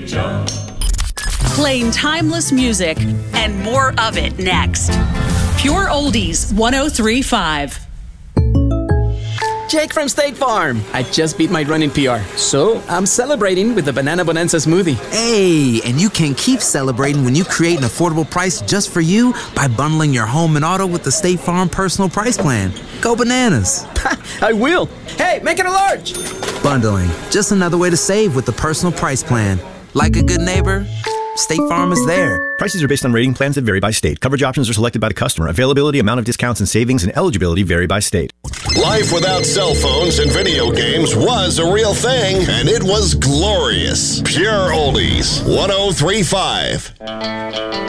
Playing timeless music and more of it next. Pure Oldies 103.5. Jake from State Farm. I just beat my running PR, so I'm celebrating with the Banana Bonanza smoothie. Hey, and you can keep celebrating when you create an affordable price just for you by bundling your home and auto with the State Farm Personal Price Plan. Go bananas. I will. Hey, make it a large. Bundling, just another way to save with the Personal Price Plan. Like a good neighbor, State Farm is there. Prices are based on rating plans that vary by state. Coverage options are selected by the customer. Availability, amount of discounts and savings, and eligibility vary by state. Life without cell phones and video games was a real thing, and it was glorious. Pure Oldies 103.5.